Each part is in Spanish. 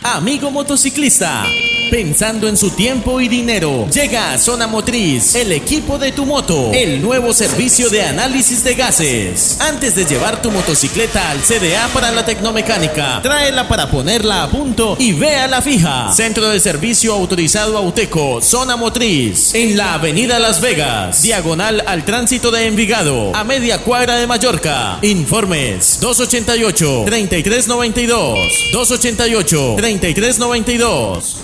Amigo motociclista, pensando en su tiempo y dinero, llega a Zona Motriz, el equipo de tu moto, el nuevo servicio de análisis de gases. Antes de llevar tu motocicleta al CDA para la tecnomecánica, tráela para ponerla a punto y vea la fija. Centro de servicio autorizado Auteco, Zona Motriz, en la avenida Las Vegas, diagonal al tránsito de Envigado, a media cuadra de Mallorca. Informes 288-3392, 288-3392.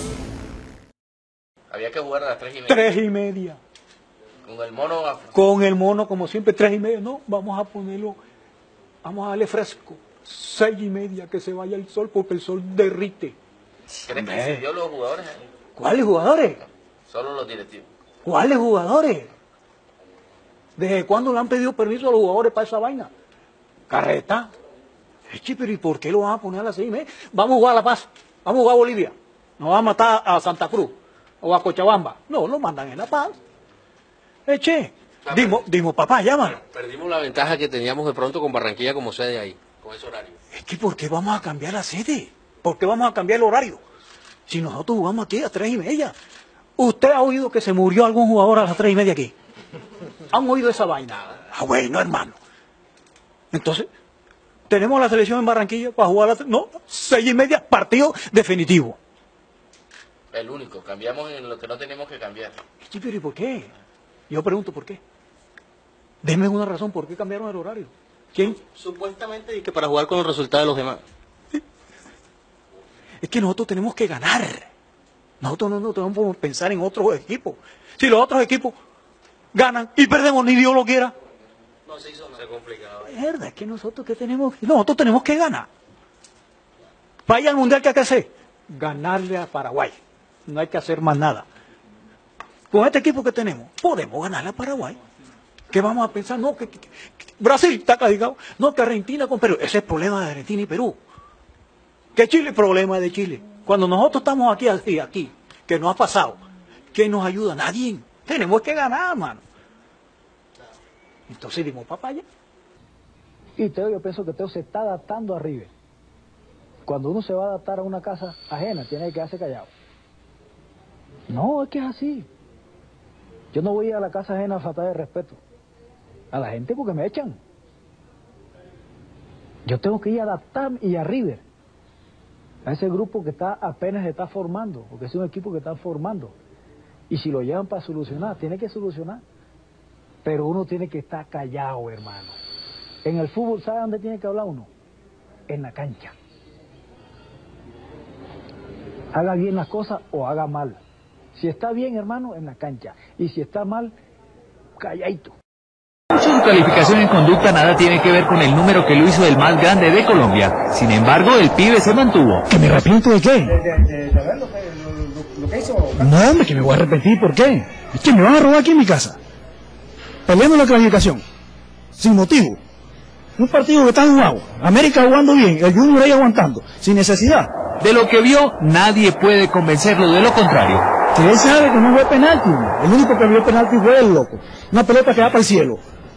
Había que jugar a las 3:30. 3:30. Con el mono. Con el mono, como siempre, 3:30. No, vamos a ponerlo, vamos a darle fresco. 6:30, que se vaya el sol, porque el sol derrite. ¿Crees que decidió los jugadores? ¿Cuáles jugadores? Solo los directivos. ¿Cuáles jugadores? ¿Desde cuándo le han pedido permiso a los jugadores para esa vaina? Carreta. Eche, pero ¿y por qué lo van a poner a las 6:30? Vamos a jugar a La Paz, vamos a jugar a Bolivia. Nos van a matar a Santa Cruz o a Cochabamba. No, lo mandan en La Paz. Eche, dimos, papá, llámalo. Perdimos la ventaja que teníamos de pronto con Barranquilla como sede ahí, con ese horario. Es que ¿por qué vamos a cambiar la sede? ¿Por qué vamos a cambiar el horario? Si nosotros jugamos aquí a 3:30. ¿Usted ha oído que se murió algún jugador a las 3:30 aquí? ¿Han oído esa vaina? Ah, bueno, hermano. Entonces, tenemos la selección en Barranquilla para jugar a las 6:30, partido definitivo. El único, cambiamos en lo que no tenemos que cambiar. Sí, pero ¿y por qué? Yo pregunto por qué. Denme una razón por qué cambiaron el horario. ¿Quién? Supuestamente y que para jugar con los resultados de los demás. Sí. Es que nosotros tenemos que ganar. Nosotros no tenemos que pensar en otros equipos. Si los otros equipos ganan y perdemos, ni Dios lo quiera. No se hizo nada. Se complicado. Es verdad, es que nosotros tenemos que ganar. Vaya al mundial, que hay que hacer, ganarle a Paraguay. No hay que hacer más nada. Con este equipo que tenemos, podemos ganarle a Paraguay. ¿Qué vamos a pensar? No, que Brasil está castigado. No, que Argentina con Perú. Ese es el problema de Argentina y Perú. Que Chile, problema de Chile. Cuando nosotros estamos aquí, que no ha pasado, ¿quién nos ayuda? Nadie. Tenemos que ganar, hermano. Entonces dimos papaya. Y Teo, yo pienso que Teo se está adaptando a River. Cuando uno se va a adaptar a una casa ajena, tiene que quedarse callado. No, es que es así. Yo no voy a la casa ajena a faltar de respeto a la gente porque me echan. Yo tengo que ir a adaptarme y a River, a ese grupo que apenas se está formando, porque es un equipo que está formando. Y si lo llevan para solucionar, tiene que solucionar. Pero uno tiene que estar callado, hermano. En el fútbol, ¿sabe dónde tiene que hablar uno? En la cancha. Haga bien las cosas o haga mal. Si está bien, hermano, en la cancha. Y si está mal, calladito. Su calificación en conducta nada tiene que ver con el número que lo hizo el más grande de Colombia. Sin embargo, el pibe se mantuvo. ¿Que me arrepiento de qué? De ver lo que hizo. No, hombre, que me voy a arrepentir. ¿Por qué? Es que me van a robar aquí en mi casa. Peleando la clasificación. Sin motivo. Un partido que está jugado. América jugando bien. El Junior ahí aguantando. Sin necesidad. De lo que vio, nadie puede convencerlo de lo contrario. Que él sabe que no fue penalti. El único que vio penalti fue el loco. Una pelota que va para el cielo.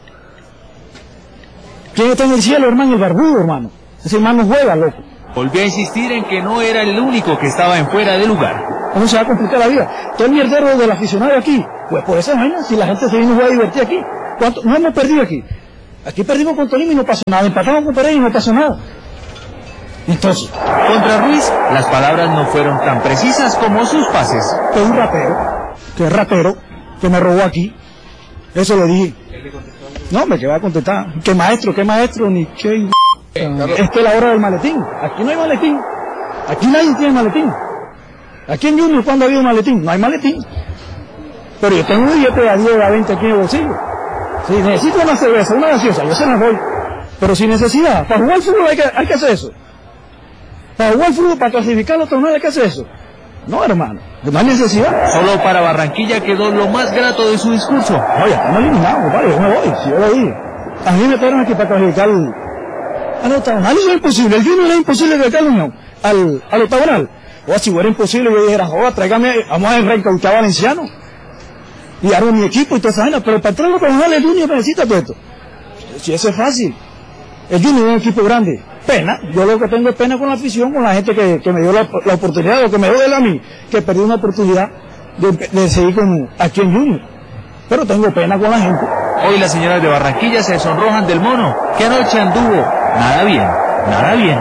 ¿Quién está en el cielo, hermano? El barbudo, hermano. Ese hermano juega, loco. Volvió a insistir en que no era el único que estaba en fuera de lugar. ¿Cómo se va a complicar la vida? Todo el mierdero del aficionado aquí. Pues por esa vaina, si la gente se vino a jugar a divertir aquí. ¿Cuánto? No hemos perdido aquí. Aquí perdimos con Tolima y no pasó nada. Empatamos con Pereira y no pasó nada. Entonces, contra Ruiz, las palabras no fueron tan precisas como sus pases. Que un rapero, que me robó aquí. Eso lo dije. No, me va a contestar. ¿Qué maestro, ni qué? Esta es la hora del maletín. Aquí no hay maletín. Aquí nadie tiene maletín. Aquí en Junior, ¿cuándo ha habido maletín? No hay maletín. Pero yo tengo un billete de a 10 o a 20 aquí en el bolsillo. Si necesito una cerveza, una gaseosa, yo se las doy. Pero sin necesidad. Para jugar fútbol hay que hacer eso. Para jugar fútbol, para clasificar los torneos hay que hacer eso. No, hermano, no hay necesidad. Solo para Barranquilla quedó lo más grato de su discurso. No, ya estamos eliminados, compadre, yo me voy, si yo lo dije. A mí me quedaron aquí para clasificar al octagonal, eso es imposible. El Junior es imposible que la Unión al octagonal. O si fuera imposible, yo dijera, joder, tráigame, vamos a reencauchar Valenciano. Y hago mi equipo y toda esa vaina, pero para entrar al octagonal el Junior necesita todo esto. Si eso es fácil. El Junior es un equipo grande. Pena, yo lo que tengo es pena con la afición, con la gente que me dio la oportunidad, o que me dio él a mí, que perdí una oportunidad de seguir aquí en Junior. Pero tengo pena con la gente. Hoy las señoras de Barranquilla se sonrojan del mono, que anoche anduvo nada bien, nada bien.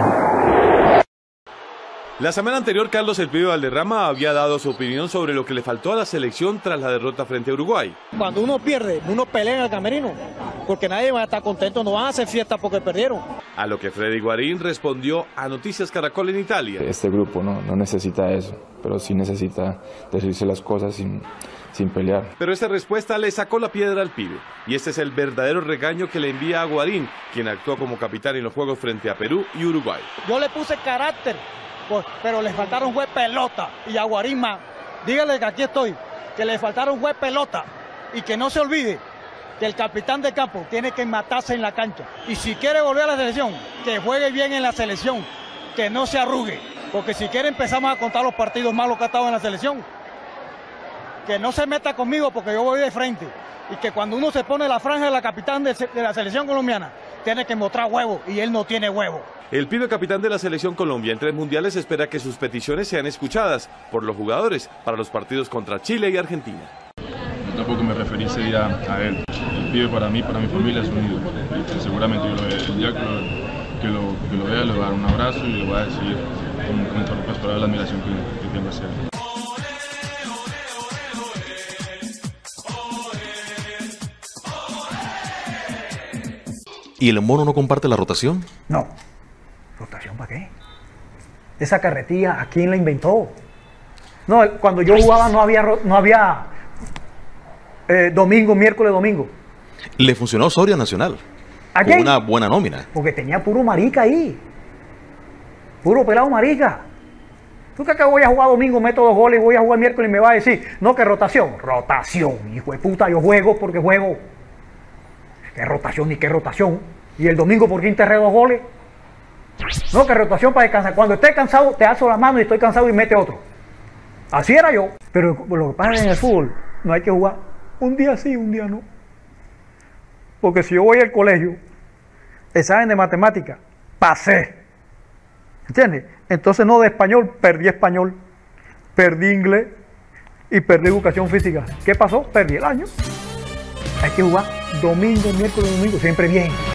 La semana anterior, Carlos El Pibe Valderrama había dado su opinión sobre lo que le faltó a la selección tras la derrota frente a Uruguay. Cuando uno pierde, uno pelea en el camerino, porque nadie va a estar contento, no van a hacer fiesta porque perdieron. A lo que Freddy Guarín respondió a Noticias Caracol en Italia. Este grupo no necesita eso, pero sí necesita decirse las cosas sin pelear. Pero esta respuesta le sacó la piedra al Pibe, y este es el verdadero regaño que le envía a Guarín, quien actuó como capitán en los juegos frente a Perú y Uruguay. Yo le puse carácter, pero le faltaron juez pelota, y a Guarín más, dígale que aquí estoy, que le faltaron juez pelota, y que no se olvide que el capitán de campo tiene que matarse en la cancha, y si quiere volver a la selección, que juegue bien en la selección, que no se arrugue, porque si quiere empezamos a contar los partidos malos que ha estado en la selección, que no se meta conmigo porque yo voy de frente, y que cuando uno se pone la franja de la capitán de la selección colombiana, tiene que mostrar huevo, y él no tiene huevo. El Pibe, capitán de la selección Colombia en 3 mundiales, espera que sus peticiones sean escuchadas por los jugadores para los partidos contra Chile y Argentina. Yo tampoco me referí ese día a él. El Pibe para mí, para mi familia es un ídolo. Seguramente yo lo veré. El día que lo vea, le voy a dar un abrazo y le voy a decir con todo respeto para la admiración que tengo hacia él. ¿Y el mono no comparte la rotación? No. ¿Rotación para qué? Esa carretilla, ¿a quién la inventó? No, cuando yo jugaba no había domingo, miércoles, domingo. Le funcionó Soria Nacional. ¿A con una buena nómina. Porque tenía puro marica ahí. Puro pelado marica. ¿Tú crees que voy a jugar domingo, meto 2 goles, voy a jugar miércoles y me va a decir, no, que rotación? Rotación, hijo de puta, yo juego porque juego. ¿Qué rotación ni qué rotación? ¿Y el domingo por qué enterré 2 goles? No, que rotación para descansar. Cuando esté cansado, te alzo la mano y estoy cansado y mete otro. Así era yo. Pero lo que pasa en el fútbol, no hay que jugar un día sí, un día no. Porque si yo voy al colegio, examen de matemática, pasé. ¿Entiendes? Entonces no de español, perdí inglés y perdí educación física. ¿Qué pasó? Perdí el año. Hay que jugar domingo, miércoles, domingo, siempre bien.